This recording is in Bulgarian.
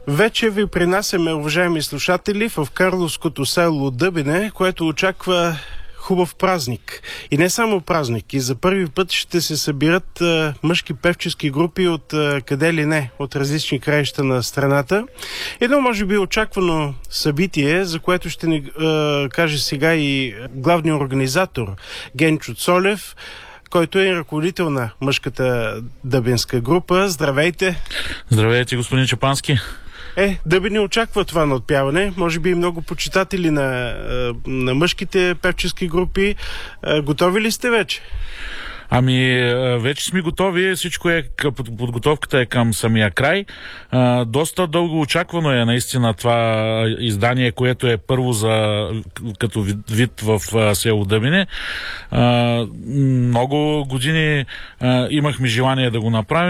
Вече ви принасяме, уважаеми слушатели, в карловското село Дъбене, което очаква хубав празник. И не само празник. И за първи път ще се събират мъжки певчески групи от къде ли не, от различни краища на страната. Едно може би очаквано събитие, за което ще ни каже сега и главният организатор Генчо Цолев, който е ръководител на мъжката дъбенска група. Здравейте! Здравейте, господин Чапански! Дъбене очаква това надпяване. Може би и много почитатели на мъжките певчески групи. Готови ли сте вече? Вече сме готови. Всичко подготовката е към самия край. Доста дълго очаквано е наистина това издание, което е първо като вид в село Дъбене. Много години имахме желание да го направим.